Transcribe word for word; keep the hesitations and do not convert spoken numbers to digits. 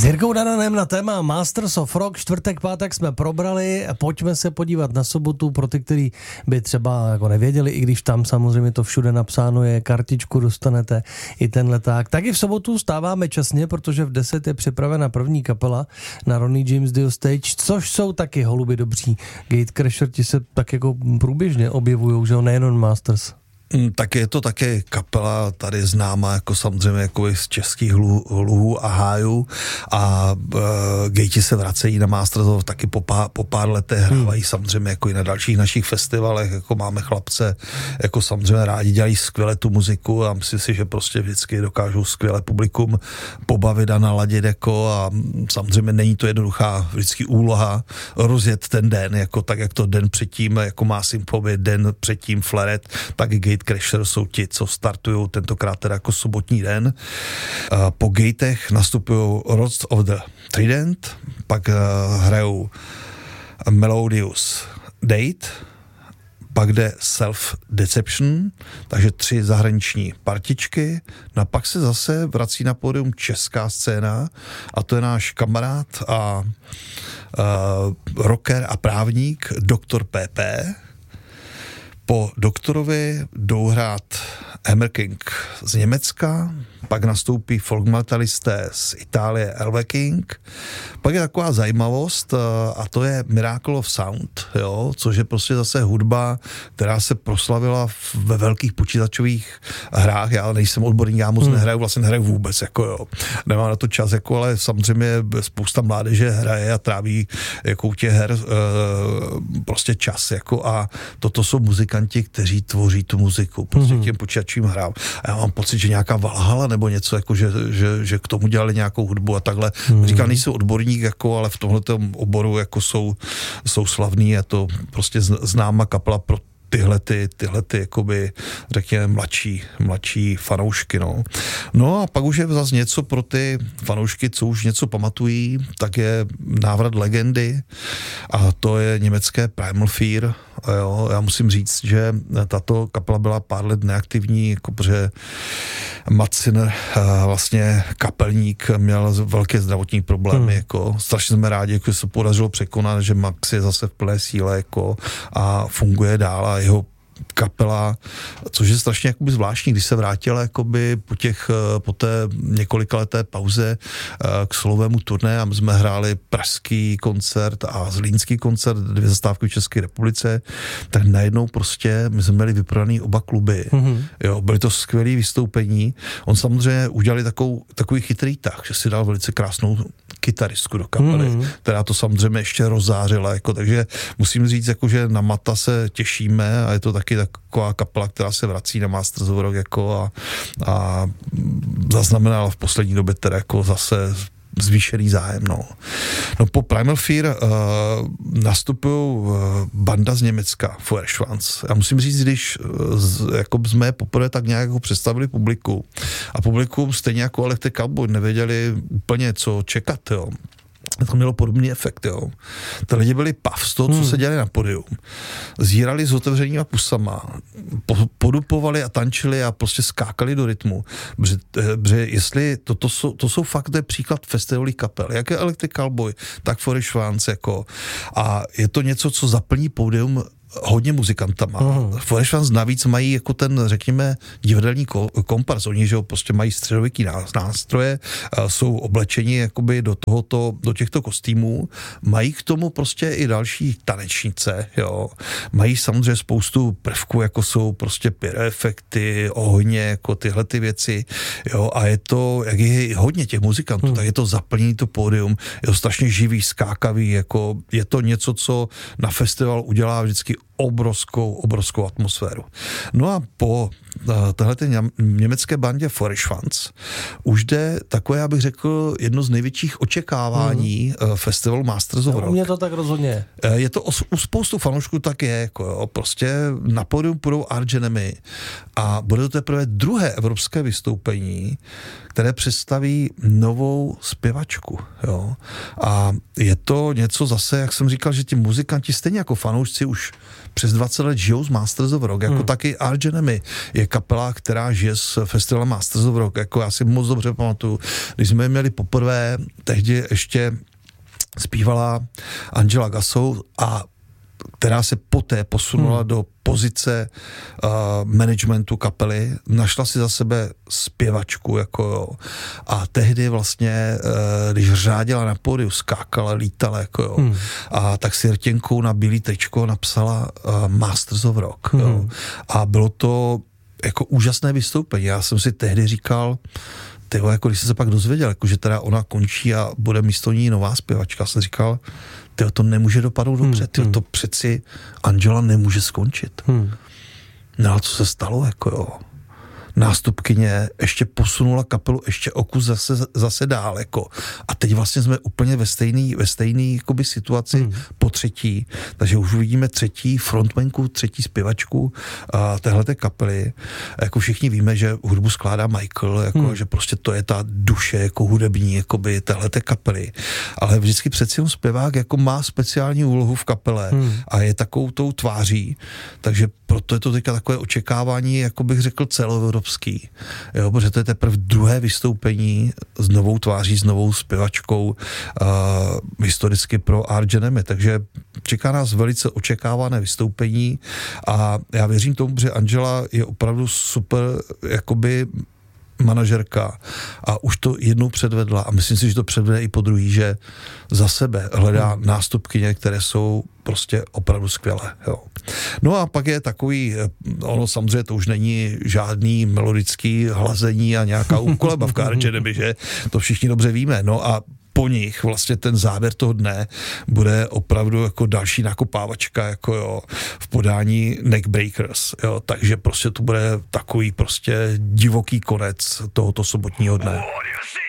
Jirkou Dananem na téma Masters of Rock, čtvrtek, pátek jsme probrali, pojďme se podívat na sobotu pro ty, kteří by třeba jako nevěděli, i když tam samozřejmě to všude napsáno je, kartičku dostanete i ten leták. Tak i v sobotu stáváme časně, protože v deset je připravena první kapela na Ronnie James Dio Stage, což jsou taky holuby dobří. Gatecrasher ti se tak jako průběžně objevujou, že jo, nejenom Masters. Tak je to také kapela tady známá jako samozřejmě jako z českých luhů a hájů a uh, Gati se vracejí na Masters of taky po pár, po pár letech, hrávají hmm. samozřejmě jako i na dalších našich festivalech, jako máme chlapce, jako samozřejmě rádi dělají skvěle tu muziku a myslím si, že prostě vždycky dokážou skvěle publikum pobavit a naladit jako a samozřejmě není to jednoduchá vždycky úloha rozjet ten den, jako tak, jak to den předtím, jako má Symphobie, den předtím Flaret, tak i Gatecrasher jsou ti, co startují tentokrát teda jako sobotní den. Po Gatech nastupují Rods of the Trident, pak hrajou Melodious Date, pak jde Self Deception, takže tři zahraniční partičky, no a pak se zase vrací na pódium česká scéna a to je náš kamarád a uh, rocker a právník doktor P P. Po doktorovi jdou hrát Hammer King z Německa, pak nastoupí folkmetalisté z Itálie Elve King, pak je taková zajímavost a to je Miracle of Sound, jo, což je prostě zase hudba, která se proslavila ve velkých počítačových hrách, já nejsem odborník, já moc hmm. nehraju, vlastně nehraju vůbec, jako jo, nemám na to čas, jako, ale samozřejmě spousta mládeže hraje a tráví jako u těch her e, prostě čas, jako a toto jsou muzikanti, kteří tvoří tu muziku, prostě hmm. těm počítačím hrám a já mám pocit, že nějaká Valhalla nebo něco, jako že, že, že k tomu dělali nějakou hudbu a takhle. Hmm. Říkám, nejsou odborník, jako, ale v tomhletom oboru jako jsou, jsou slavní, je to prostě známá kapela pro tyhle ty, tyhle ty, jakoby, řekněme, mladší, mladší fanoušky, no. No a pak už je zase něco pro ty fanoušky, co už něco pamatují, tak je návrat legendy a to je německé Primal Fear. A jo, já musím říct, že tato kapela byla pár let neaktivní, jako protože Mats Sinner, vlastně kapelník, měl velké zdravotní problémy, hmm. jako strašně jsme rádi, jako se podařilo překonat, že Max je zase v plné síle, jako a funguje dál a jeho kapela, což je strašně jakoby zvláštní, když se vrátila jakoby po těch, po té několikaleté pauze k solovému turné a my jsme hráli pražský koncert a zlínský koncert, dvě zastávky v České republice, tak najednou prostě my jsme měli vyprodaný oba kluby. Mm-hmm. Jo, byly to skvělé vystoupení. On samozřejmě udělali takovou, takový chytrý tah, že si dal velice krásnou kytaristku do kapely, mm-hmm. která to samozřejmě ještě rozzářila, jako, takže musím říct, jako, že na Mata se těšíme a je to taky taková kapela, která se vrací na Masters of Rock jako a, a zaznamenala v poslední době teda jako zase zvýšený zájem, no. No po Primal Fear uh, nastupují uh, banda z Německa, Feuerschwanz. Já musím říct, když uh, z, jako jsme poprvé tak nějak jako představili publiku a publikum stejně jako Electric Cowboy nevěděli úplně co čekat, jo. To mělo podobný efekt, jo. Ty lidi byli pav z toho, co hmm. se dělali na podium. Zírali s otevřenýma pusama, po, podupovali a tančili a prostě skákali do rytmu. Protože, protože jestli, to, to, jsou, to jsou fakt, to je příklad festivalových kapel, jak je Electric Cowboy, tak Feuerschwanz, jako. A je to něco, co zaplní pódium hodně muzikantama. Uh-huh. Feuerschwanz navíc mají jako ten, řekněme, divadelní kompars. Oni, že prostě mají středověký nástroje, jsou oblečeni jakoby do tohoto, do těchto kostýmů, mají k tomu prostě i další tanečnice, jo. Mají samozřejmě spoustu prvků, jako jsou prostě pyroefekty, ohně, jako tyhle ty věci, jo, a je to, jak je hodně těch muzikantů, uh-huh. tak je to zaplnění to pódium, je to strašně živý, skákavý, jako je to něco, co na festival udělá vždycky obrovskou, obrovskou atmosféru. No a po uh, téhleté německé bandě Feuerschwanz už jde takové, já bych řekl, jedno z největších očekávání mm. uh, festivalu Masters of Rock. U mě to tak rozhodně. Uh, je to o, u spoustu fanoušků tak je, jako jo, prostě na pódium půjdou Arch Enemy a bude to teprve druhé evropské vystoupení, které představí novou zpěvačku, jo. A je to něco zase, jak jsem říkal, že ti muzikanti stejně jako fanoušci už přes dvacet let žijou z Masters of Rock, jako hmm. taky Arch Enemy je kapela, která žije z festivalu Masters of Rock, jako já si moc dobře pamatuju, když jsme měli poprvé, tehdy ještě zpívala Angela Gassou, a která se poté posunula hmm. do pozice uh, managementu kapely, našla si za sebe zpěvačku, jako jo. A tehdy vlastně, uh, když řádila na pódiu, skákala, lítala, jako jo. Hmm. A tak si rtěnkou na bílý tričko napsala uh, Masters of Rock, hmm. jo. A bylo to jako úžasné vystoupení. Já jsem si tehdy říkal, tyjo, jako když jsem se pak dozvěděl, jako, že teda ona končí a bude místo ní nová zpěvačka, jsem říkal, tyjo, to nemůže dopadnout dobře, hmm, tyjo, hmm. to přeci Angela nemůže skončit. Hmm. No a co se stalo, jako jo. Nástupkyně ještě posunula kapelu ještě o kus zase, zase dál, jako. A teď vlastně jsme úplně ve stejný, ve stejný jakoby situaci hmm. po třetí, takže už uvidíme třetí frontmanku, třetí zpěvačku a téhleté kapely. A jako všichni víme, že hudbu skládá Michael, jako, hmm. že prostě to je ta duše jako hudební, jakoby téhleté kapely. Ale vždycky přeci jen zpěvák jako má speciální úlohu v kapele hmm. a je takovou tou tváří, takže proto je to teďka takové očekávání, jako bych řekl, celoevropský. Jo, protože to je teprve druhé vystoupení s novou tváří, s novou zpěvačkou uh, historicky pro Arch Enemy, takže čeká nás velice očekávané vystoupení a já věřím tomu, že Angela je opravdu super jakoby manažerka a už to jednou předvedla a myslím si, že to předvede i po druhý, že za sebe hledá hmm. nástupkyně, které jsou prostě opravdu skvělé. Jo. No a pak je takový, ono samozřejmě to už není žádný melodický hlazení a nějaká úkolebavka Arch Enemy, že to všichni dobře víme. No a po nich vlastně ten závěr toho dne bude opravdu jako další nakopávačka, jako jo, v podání Neckbreakers, jo, takže prostě to bude takový prostě divoký konec tohoto sobotního dne.